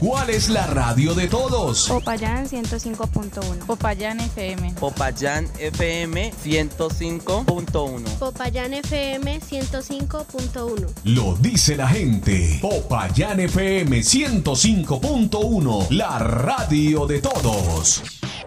¿Cuál es la radio de todos? Popayán 105.1. Popayán FM. Popayán FM 105.1. Popayán FM 105.1. Lo dice la gente. Popayán FM 105.1, la radio de todos.